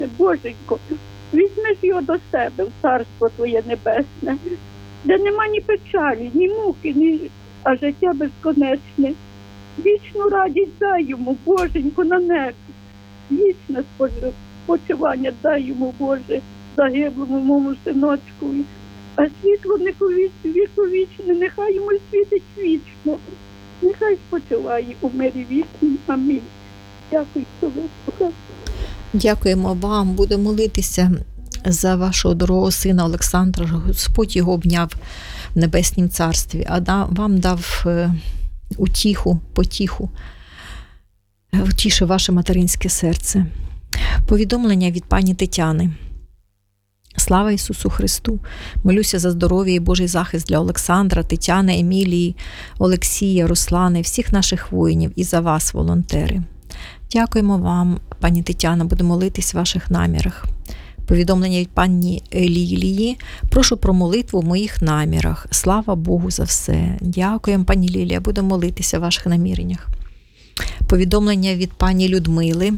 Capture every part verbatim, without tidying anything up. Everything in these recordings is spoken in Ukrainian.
Боженько, візьмеш його до себе в царство Твоє небесне, де нема ні печалі, ні муки, ні... а життя безконечне. Вічну радість дай йому, Боженько, на небі. Вічне спочивання дай йому, Боже, загиблому моєму синочкові. А світло віковічне, нехай йому світить вічно. Нехай спочиває у мирі вічнім. Амінь. Дякую, що вислухали. Дякуємо вам. Будемо молитися за вашого дорогого сина Олександра. Господь його обняв в Небеснім Царстві, а вам дав утіху, потіху, втішив ваше материнське серце. Повідомлення від пані Тетяни. Слава Ісусу Христу! Молюся за здоров'я і Божий захист для Олександра, Тетяни, Емілії, Олексія, Руслани, всіх наших воїнів і за вас, волонтери. Дякуємо вам, пані Тетяна, будемо молитись в ваших намірах. Повідомлення від пані Лілії. Прошу про молитву в моїх намірах. Слава Богу за все. Дякуємо, пані Лілія, будемо молитися в ваших наміреннях. Повідомлення від пані Людмили.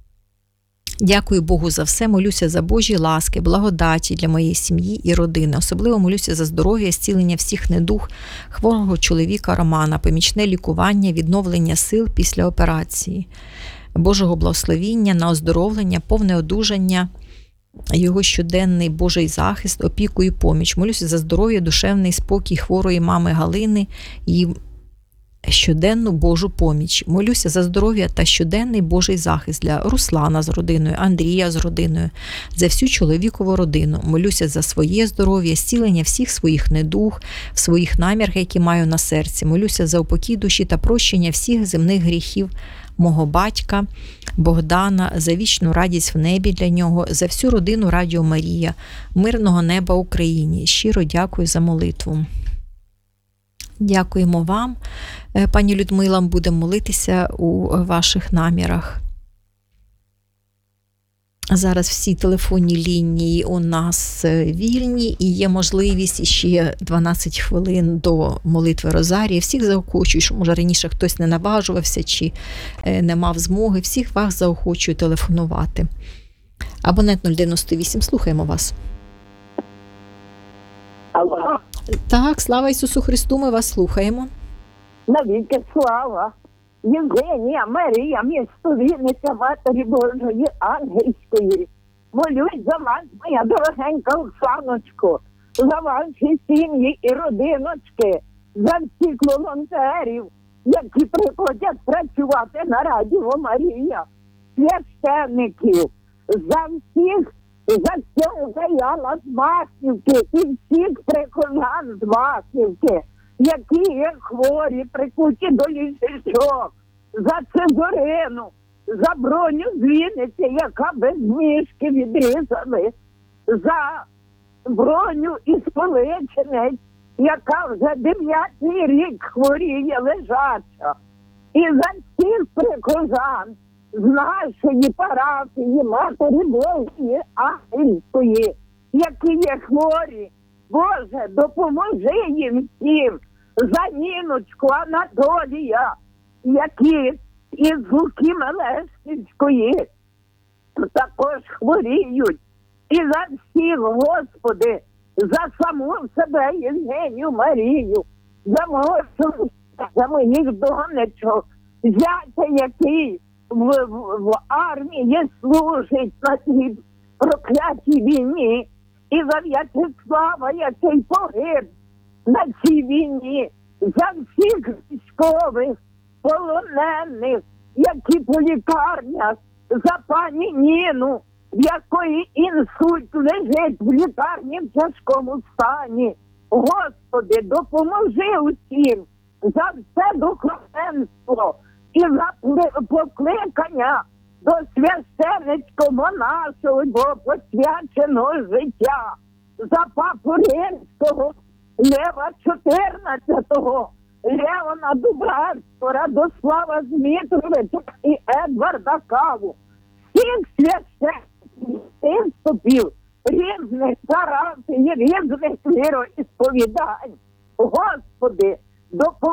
Дякую Богу за все, молюся за Божі ласки, благодаті для моєї сім'ї і родини. Особливо молюся за здоров'я, зцілення всіх недуг хворого чоловіка Романа, помічне лікування, відновлення сил після операції. Божого благословіння на оздоровлення, повне одужання, його щоденний Божий захист, опіку і поміч. Молюся за здоров'я, душевний спокій хворої мами Галини, її щоденну Божу поміч. Молюся за здоров'я та щоденний Божий захист для Руслана з родиною, Андрія з родиною, за всю чоловікову родину. Молюся за своє здоров'я, зцілення всіх своїх недуг, своїх намірів, які маю на серці. Молюся за упокій душі та прощення всіх земних гріхів мого батька Богдана, за вічну радість в небі для нього, за всю родину Радіо Марія, мирного неба Україні. Щиро дякую за молитву. Дякуємо вам, пані Людмила, будемо молитися у ваших намірах. Зараз всі телефонні лінії у нас вільні і є можливість ще дванадцять хвилин до молитви Розарії. Всіх заохочую, що, може, раніше хтось не наважувався чи не мав змоги, всіх вас заохочую телефонувати. Абонент нуль дев'яносто вісім, слухаємо вас. Алло. Так, слава Ісусу Христу, ми вас слухаємо. Навіки слава. Євгенія, Марія, місто Вінниця, Матері Божої Ангельської. Молюсь за вас, моя дорогенька Оксаночко, за ваші сім'ї і родиночки, за всіх волонтерів, які приходять працювати на Радіо Марія, священників, за всіх, за всього Заяла з Махівки і всіх прихожан з Махівки, які є хворі, прикуті до ліжечок, за Цезорину, за Броню з Вінниці, яка без мішки відрізали, за Броню із Поличинець, яка вже дев'ятий рік хворіє лежача. І за всіх прихожан з нашої парафії Матері Божої Ангельської, які є хворі. Боже, допоможи їм всім, за Ніночку, Анатолія, які із Луки Мелешківської також хворіють. І за всіх, Господи, за саму себе Євгенію Марію, за мого чоловіка, за моїх донечок, зятя, який в, в, в армії служить на цій проклятій війні, і за В'ячеслава, який погиб на цій війні, за всіх військових, полонених, які по лікарнях, за пані Ніну, в якої інсульт лежить в лікарні в тяжкому стані. Господи, допоможи усім за все духовенство і за покликання до священницько-монашого посвяченого життя, за папу Римського, Лева чотирнадцятого, Леона Дубравського, Радослава Змітровича і Едварда Каву. Всіх священників різних парафій, різних віроісповідань. Господи,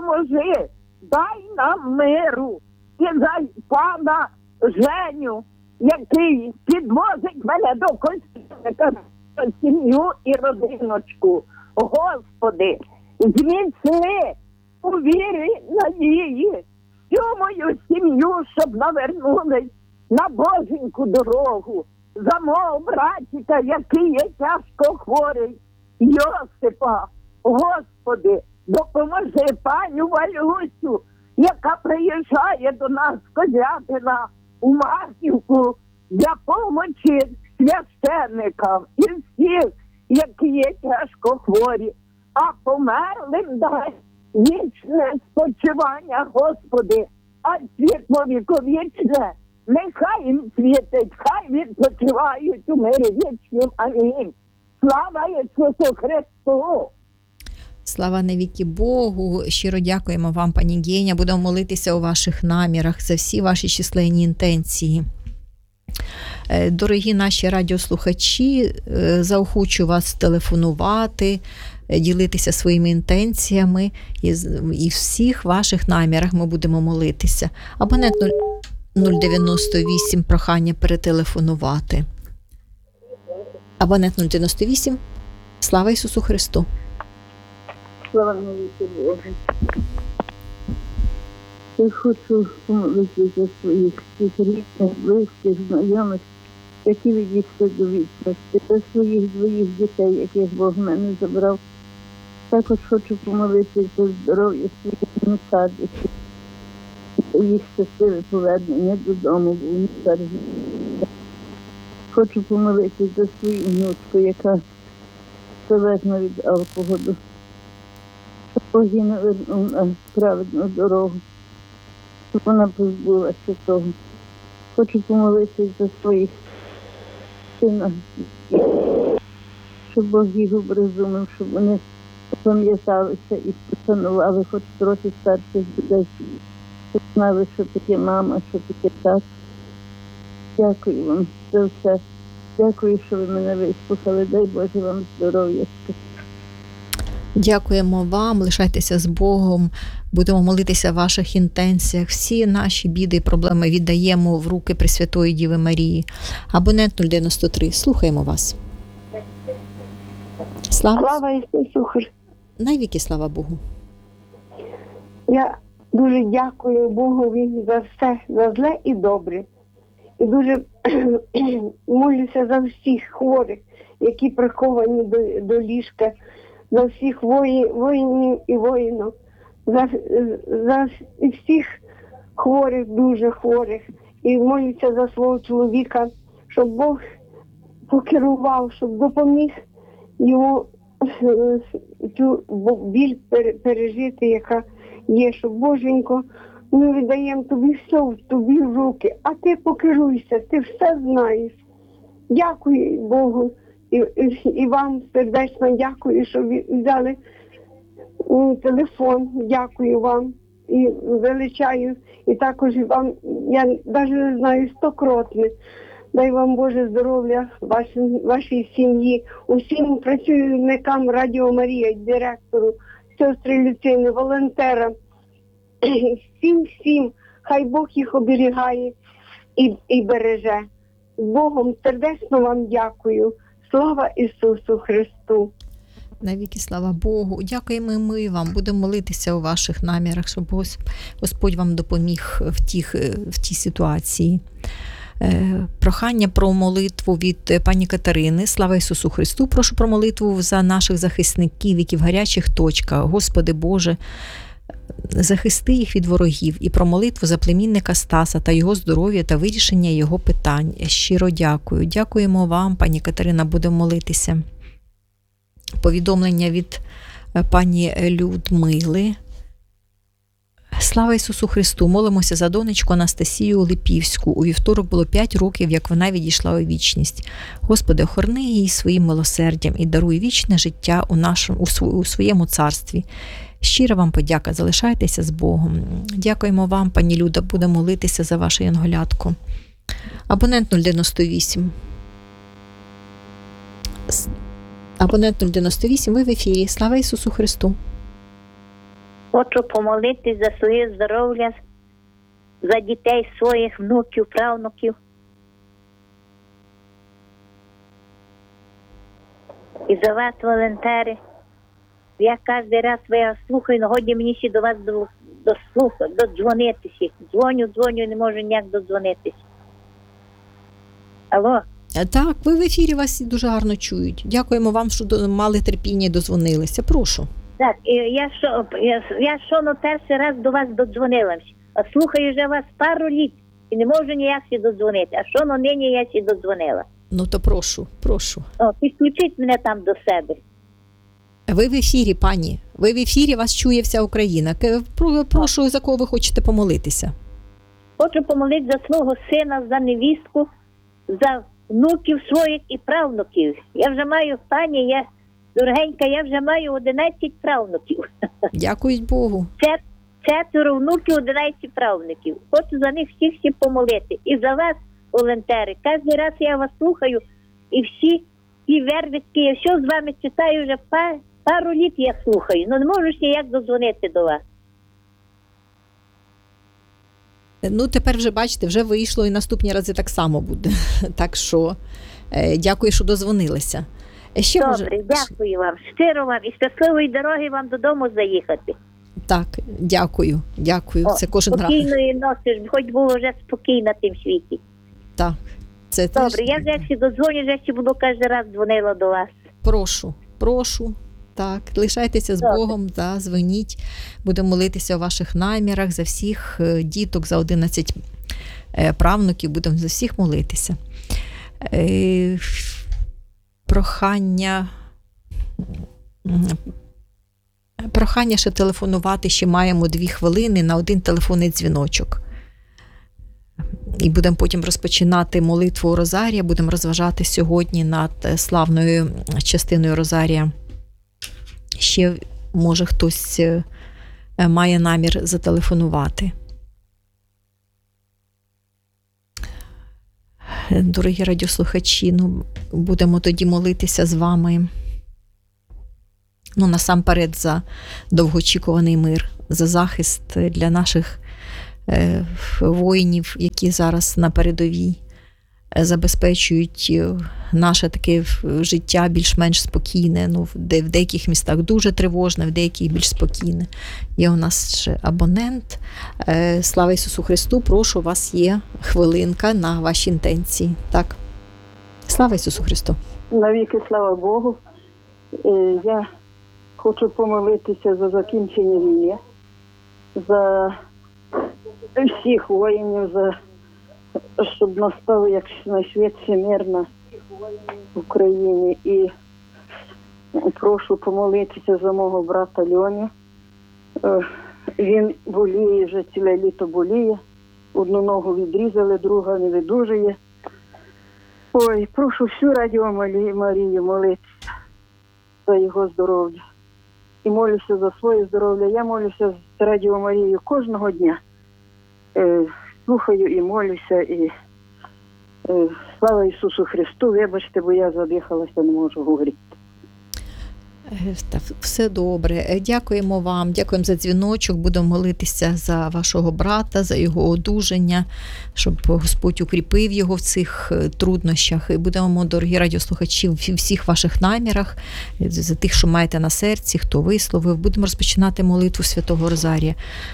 допоможи, дай нам миру. І за пана Женю, який підвозить мене до костюмника, сім'ю і родиночку. Господи, зміцни у вірі, надії всю мою сім'ю, щоб навернулись на Боженьку дорогу. За мого братіка, який є тяжко хворий, Йосипа. Господи, допоможи паню Валюсю, яка приїжджає до нас з Козятина у Марківку для помочі священникам і всіх, які є тяжко хворі, а померлим дай вічне спочивання, Господи, а світло віковічне нехай їм світить, хай відпочивають у мирі вічнім. Амінь. Слава Ісусу Христу! Слава навіки Богу. Щиро дякуємо вам, пані Геня. Будемо молитися у ваших намірах за всі ваші численні інтенції. Дорогі наші радіослухачі, заохочу вас телефонувати, ділитися своїми інтенціями, і в всіх ваших намірах ми будемо молитися. Абонент нуль дев'яносто вісім, прохання перетелефонувати. Абонент нуль дев'яносто вісім. Слава Ісусу Христу! Слава навіки Богу. Я хочу помолитися за своїх всіх рідних, близьких, знайомих, які відійшли до вічності, за своїх двоїх дітей, яких Бог мене забрав. Також хочу помолитися за здоров'я своїх внуків, за їх щасливе повернення додому, бо вони зараз. Хочу помолитися за свою внучку, яка залежна від алкоголю. Бог її навернув на праведну дорогу, щоб вона позбулася того. Хочу помолитися за своїх сина, щоб Бог їх образумив, щоб вони пам'яталися і пошанували хоч трохи старших людей, щоб знали, що таке мама, що таке тато. Дякую вам за все. Дякую, що ви мене вислухали. Дай Боже вам здоров'я. Дякуємо вам, лишайтеся з Богом, будемо молитися в ваших інтенціях. Всі наші біди і проблеми віддаємо в руки Пресвятої Діви Марії. Абонент нуль дев'яносто три, слухаємо вас. Слава, Слава Ісусу Христу! навіки слава Богу. Я дуже дякую Богові за все, за зле і добре. І дуже молюся за всіх хворих, які приховані до, до ліжка, за всіх вої, воїнів і воїнів, за, за всіх хворих, дуже хворих. І молюся за свого чоловіка, щоб Бог покерував, щоб допоміг йому цю біль пережити, яка є, щоб Боженько, ми віддаємо тобі все в тобі в руки, а ти покеруйся, ти все знаєш. Дякую Богу і, і, і вам сердечно дякую, що ви взяли телефон. Дякую вам і величаю. І також вам, я навіть не знаю, стокротне. Дай вам Боже здоров'я вашій, вашій сім'ї, усім працівникам Радіо Марія, директору, сестри Люцини, волонтерам. Всім-всім, хай Бог їх оберігає і, і береже. З Богом сердечно вам дякую. Слава Ісусу Христу! Навіки слава Богу. Дякуємо і ми вам. Будемо молитися у ваших намірах, щоб Господь вам допоміг в, тих, в тій ситуації. Прохання про молитву від пані Катерини. Слава Ісусу Христу. Прошу про молитву за наших захисників, які в гарячих точках. Господи Боже, захисти їх від ворогів, і про молитву за племінника Стаса та його здоров'я та вирішення його питань. Щиро дякую. Дякуємо вам, пані Катерина, будемо молитися. Повідомлення від пані Людмили. Слава Ісусу Христу! Молимося за донечку Анастасію Липівську. У вівторок було п'ять років, як вона відійшла у вічність. Господи, охорони її своїм милосердям і даруй вічне життя у, нашому, у своєму царстві. Щира вам подяка, залишайтеся з Богом. Дякуємо вам, пані Люда, будемо молитися за вашу янголятку. Абонент нуль дев'яносто вісім. Абонент нуль дев'яносто вісім, ви в ефірі. Слава Ісусу Христу! Хочу помолитись за своє здоров'я, за дітей своїх, внуків, правнуків, і за вас, волонтери. Я кожен раз вас слухаю, але годі мені ще до вас до, дослухати, додзвонитися. Дзвоню, дзвоню, не можу ніяк додзвонитися. Алло? Е, Так, ви в ефірі, вас дуже гарно чують. Дякуємо вам, що до- мали терпіння і дозвонилися. Прошу. Так, і я що, я, я що на перший раз до вас додзвонилася, а слухаю вже вас пару літ і не можу ніяк ще додзвонити. А що на нині я ще додзвонила? Ну то прошу, прошу. О, підключіть мене там до себе. Ви в ефірі, пані. Ви в ефірі, вас чує вся Україна. К- про- Прошу, за кого ви хочете помолитися? Хочу помолити за свого сина, за невістку, за внуків своїх і правнуків. Я вже маю, пані, я, дорогенька, я вже маю одинадцять правнуків. Дякують Богу. Це четверо внуків, одинадцять правнуків. Хочу за них всіх всіх помолити. І за вас, волонтери. Кожен раз я вас слухаю, і всі ті вервицькі, я все з вами читаю вже па- пару літ я слухаю. Ну не можу ще як додзвонити до вас. Ну, тепер вже бачите, вже вийшло і наступні рази так само буде. Так що е, дякую, що дозвонилися. Е, Ще Добре, може... дякую вам. Щиро вам і щасливої дороги вам додому заїхати. Так, дякую, дякую. О, Це кожен раз. спокійної ночі, хоч було вже спокійно на тим світі. Так, це теж... Добре, я вже якщо додзвоню, вже ще буду кожен раз дзвонила до вас. Прошу, прошу. Так, лишайтеся з Добре. Богом, да, дзвоніть. Будемо молитися у ваших намірах за всіх е, діток, за одинадцять е, правнуків, будемо за всіх молитися. Е, прохання, м, прохання ще телефонувати, ще маємо дві хвилини на один телефонний дзвіночок. І будемо потім розпочинати молитву Розарія, будемо розважати сьогодні над е, славною частиною Розарія. Ще, може, хтось е, має намір зателефонувати. Дорогі радіослухачі, ну, будемо тоді молитися з вами, ну, насамперед за довгоочікуваний мир, за захист для наших е, воїнів, які зараз на передовій е, забезпечують е, наше таке в- життя більш-менш спокійне. Ну, в де- в деяких містах дуже тривожне, в деяких більш спокійне. Є у нас ще абонент. Е, Слава Ісусу Христу, прошу, у вас є хвилинка на ваші інтенції. Так. Слава Ісусу Христу. Навіки слава Богу. Е, Я хочу помолитися за закінчення війни, за всіх воїнів, за щоб настав якнайшвидше мир на Україні. І прошу помолитися за мого брата Льоні. Е, Він боліє, вже ціле літо боліє. Одну ногу відрізали, друга не видужує. Ой, прошу всю Радіо Малі- Марію молитися за його здоров'я. І молюся за своє здоров'я. Я молюся з Радіо Марію кожного дня. Е, слухаю і молюся. І е, слава Ісусу Христу. Вибачте, бо я задихалася, не можу говорити. Е, Та все добре. Е, Дякуємо вам, дякуємо за дзвіночок. Будемо молитися за вашого брата, за його одужання, щоб Господь укріпив його в цих е, труднощах. І будемо, дорогі радіослухачі, в всіх ваших намірах, е, за тих, що маєте на серці, хто висловив. Будемо розпочинати молитву Святого Розарія.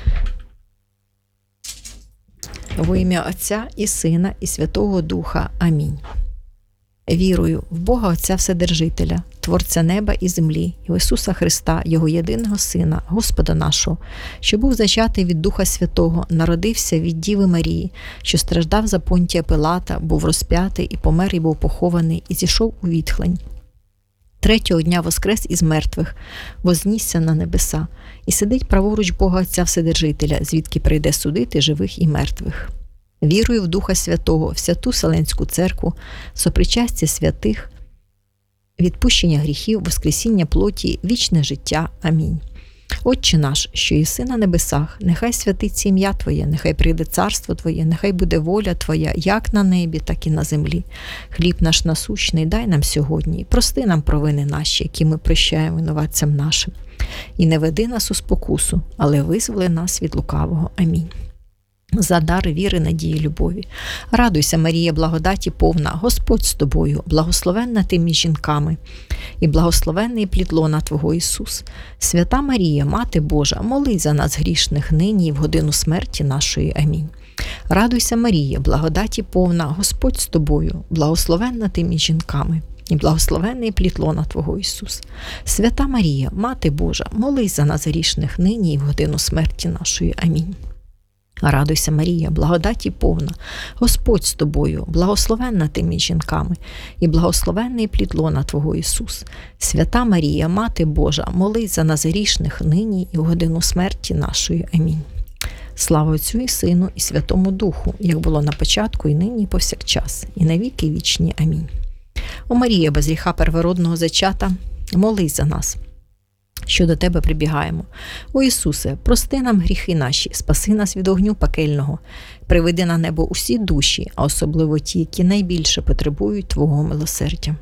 Во ім'я Отця і Сина, і Святого Духа. Амінь. Вірую в Бога Отця Вседержителя, Творця неба і землі, і в Ісуса Христа, Його єдиного Сина, Господа нашого, що був зачатий від Духа Святого, народився від Діви Марії, що страждав за Понтія Пилата, був розп'ятий і помер, і був похований, і зійшов у відхлень. Третього дня воскрес із мертвих, вознісся на небеса, і сидить праворуч Бога Отця Вседержителя, звідки прийде судити живих і мертвих. Вірую в Духа Святого, в Святу Вселенську Церкву, сопричастя святих, відпущення гріхів, воскресіння плоті, вічне життя. Амінь. Отче наш, що єси на небесах, нехай святиться ім'я Твоє, нехай прийде царство Твоє, нехай буде воля Твоя, як на небі, так і на землі. Хліб наш насущний дай нам сьогодні, і прости нам провини наші, які ми прощаємо винуватцям нашим. І не веди нас у спокусу, але визволи нас від лукавого. Амінь. за дар віри, надії, любові. Радуйся, Марія, благодаті повна, Господь з тобою, благословенна ти між жінками, і благословенний плід лона Твого Ісус. Свята Марія, Мати Божа, молись за нас грішних нині і в годину смерті нашої. Амінь. Радуйся, Марія, благодаті повна, Господь з тобою, благословенна ти між жінками, і благословенний плід лона Твого Ісус. Свята Марія, Мати Божа, молись за нас грішних нині і в годину смерті нашої. Амінь. Радуйся, Марія, благодаті повна, Господь з тобою, благословенна ти між жінками, і благословенний плід лона Твого Ісус. Свята Марія, Мати Божа, молись за нас грішних нині і в годину смерті нашої. Амінь. Слава Отцю і Сину, і Святому Духу, як було на початку, і нині, і повсякчас, і на віки вічні. Амінь. О Марія, без гріха первородного зачата, молись за нас, що до Тебе прибігаємо. О Ісусе, прости нам гріхи наші, спаси нас від огню пекельного, приведи на небо усі душі, а особливо ті, які найбільше потребують Твого милосердя.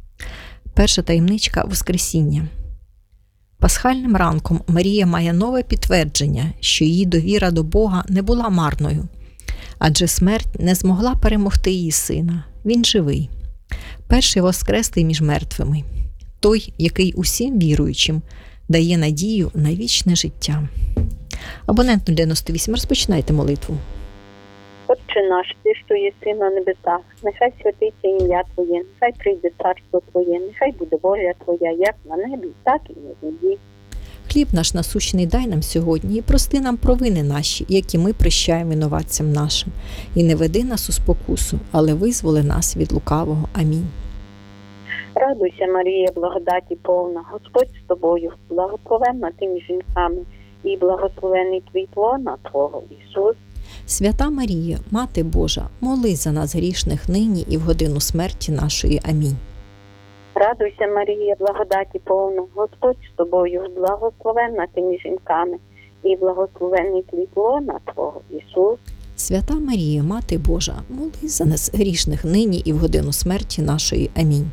Перша таємничка Воскресіння. Пасхальним ранком Марія має нове підтвердження, що її довіра до Бога не була марною, адже смерть не змогла перемогти її сина. Він живий. Перший воскреслий між мертвими. Той, який усім віруючим дає надію на вічне життя. Абонент нуль дев'яносто вісім, розпочинайте молитву. Отче наш, ти, що єси на небесах, нехай святиться ім'я Твоє, нехай прийде царство Твоє, нехай буде воля Твоя, як на небі, так і на землі. Хліб наш насущний дай нам сьогодні, і прости нам провини наші, які ми прощаємо винуватцям нашим. І не веди нас у спокусу, але визволи нас від лукавого. Амінь. Радуйся, Марія, благодаті повна, Господь з тобою, благословенна ти між жінками, і благословений твій лона Твого Ісус. Свята Марія, Мати Божа, молись за нас грішних нині і в годину смерті нашої. Амінь. Радуйся, Марія, благодаті повна, Господь з тобою, благословенна ти між жінками, і благословений плід лона Твого Ісус. Свята Марія, Мати Божа, молись за нас грішних нині і в годину смерті нашої. Амінь.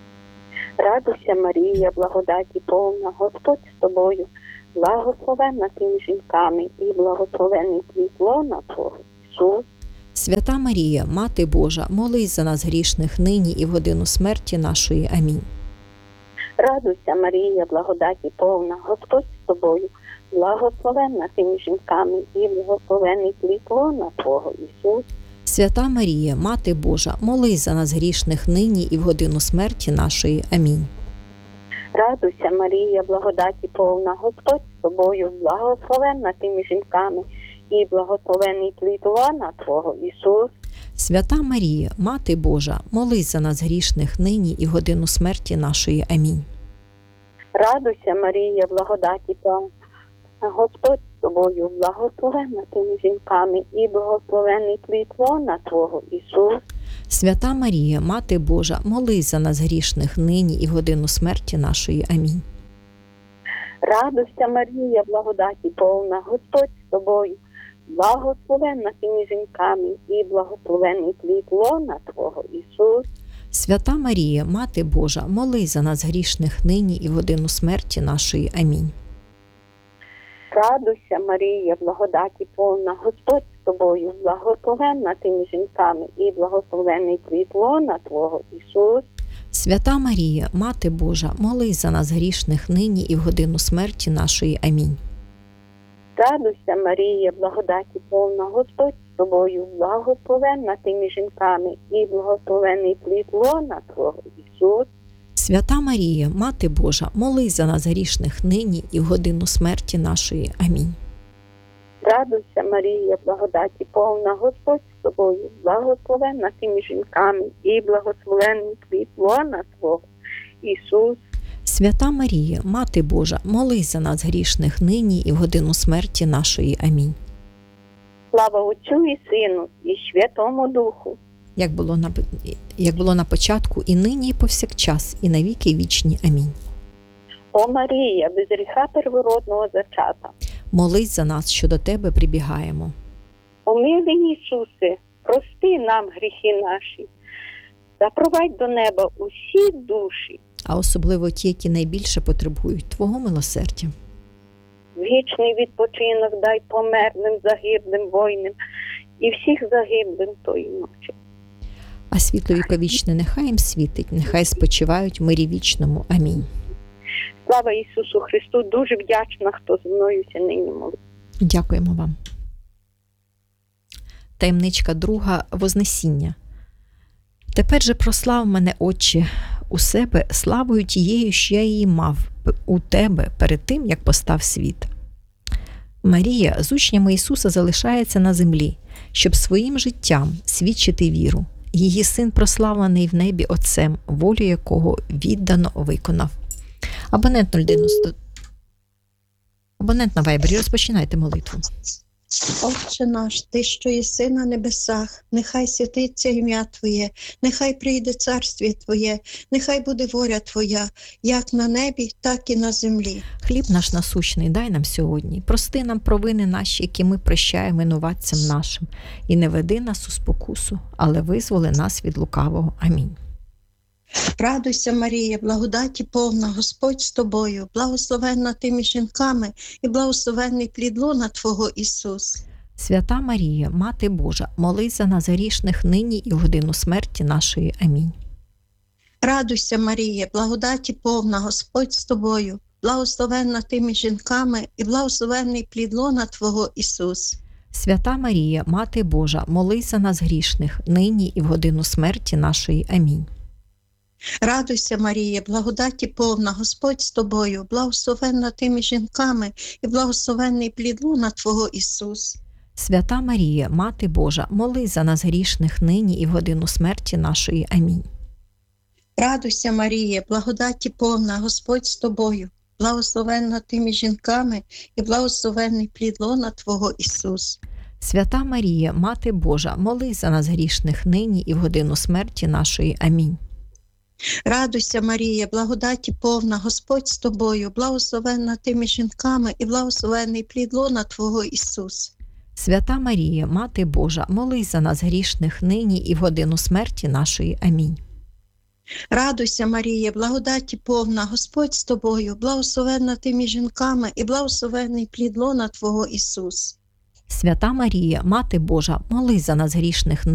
Радуйся, Марія, благодаті повна, Господь з тобою, благословенна ти між жінками, і благословений плід лона Твого Ісус. Свята Марія, Мати Божа, молись за нас грішних нині і в годину смерті нашої. Амінь. Радуйся, Марія, благодаті повна, Господь з тобою, благословенна ти між жінками, і благословений плід лона Твого Ісус. Свята Марія, Мати Божа, молись за нас грішних нині і в годину смерті нашої. Амінь. Радуйся, Марія, благодаті повна, Господь з тобою, благословенна ти між жінками, і благословений плід лона Твого Ісус. Свята Марія, Мати Божа, молись за нас грішних нині і в годину смерті нашої. Амінь. Радуйся, Марія, благодаті повна, Господь з тобою, благословенна ти між жінками, і благословений плід лона Твого Ісус. Свята Марія, Мати Божа, молись за нас грішних нині і в годину смерті нашої. Амінь. Радуйся, Марія, благодаті повна, Господь з тобою, благословенна ти між жінками, і благословений плід лона Твого Ісус. Свята Марія, Мати Божа, молись за нас грішних нині і в годину смерті нашої. Амінь. Радуйся, Марія, благодаті повна, Господь з тобою, благословенна ти між жінками, і благословений плід лона Твого Ісус. Свята Марія, Мати Божа, молись за нас грішних нині і в годину смерті нашої. Амінь. Радуйся, Марія, благодаті повна, Господь з тобою, благословенна ти між жінками, і благословений плід лона Твого Ісус. Свята Марія, Мати Божа, молись за нас грішних нині і в годину смерті нашої. Амінь. Радуйся, Марія, благодаті повна, Господь з тобою, благословенна ти між жінками, і благословений плід лона Твого Ісус. Свята Марія, Мати Божа, молись за нас грішних нині і в годину смерті нашої. Амінь. Слава Отцю і Сину, і Святому Духу. Як було на, як було на початку, і нині, і повсякчас, і на віки вічні. Амінь. О Марія, без гріха первородного зачата, молись за нас, що до Тебе прибігаємо. О милий Ісусе, прости нам гріхи наші, запровадь до неба усі душі, а особливо ті, які найбільше потребують Твого милосердя. вічний відпочинок дай померлим, загиблим воїнам, і всіх загиблим тої ночі. А світло віковічне нехай їм світить, нехай спочивають в мирі вічному. Амінь. Слава Ісусу Христу, дуже вдячна, хто зі мною ся нині молив. Дякуємо вам. Таємничка друга – Вознесіння. Тепер же прослав мене, Отче, у себе славою тією, що я її мав у тебе перед тим, як постав світ. Марія з учнями Ісуса залишається на землі, щоб своїм життям свідчити віру. Її син прославлений в небі Отцем, волю якого віддано виконав. Абонент нуль дев'яносто. Абонент на Вайбері, розпочинайте молитву. Отче наш, Ти, що єси на небесах, нехай святиться ім'я Твоє, нехай прийде царствіє Твоє, нехай буде воля Твоя, як на небі, так і на землі. Хліб наш насущний дай нам сьогодні. Прости нам провини наші, які ми прощаємо винуватцям нашим. І не веди нас у спокусу, але визволи нас від лукавого. Амінь. Радуйся, Марія, благодаті повна, Господь з тобою, благословенна ти між жінками, і благословенний плід лона Твого, Ісус. Свята Марія, Мати Божа, молись за нас грішних нині і в годину смерті нашої. Амінь. Радуйся, Марія, благодаті повна, Господь з тобою, благословенна ти між жінками, і благословенний плід лона Твого, Ісус. Свята Марія, Мати Божа, молись за нас грішних нині і в годину смерті нашої. Амінь. Радуйся, Марія, благодаті повна, Господь з тобою, благословенна ти між жінками, і благословенний плід лона Твого, Ісус. Свята Марія, Мати Божа, молись за нас грішних нині і в годину смерті нашої. Амінь. Радуйся, Марія, благодаті повна, Господь з тобою, благословенна ти між жінками, і благословенний плід лона Твого, Ісус. Свята Марія, Мати Божа, молись за нас грішних нині і в годину смерті нашої. Амінь. Радуйся, Марія, благодаті повна, Господь з тобою, благословенна ти між жінками, і благословенний плід лона Твого, Ісус. Свята Марія, Мати Божа, молись за нас грішних нині і в годину смерті нашої. Амінь. Радуйся, Марія, благодаті повна, Господь з тобою, благословенна ти між жінками, і благословенний плід лона Твого, Ісус. Свята Марія, Мати Божа, молись за нас грішних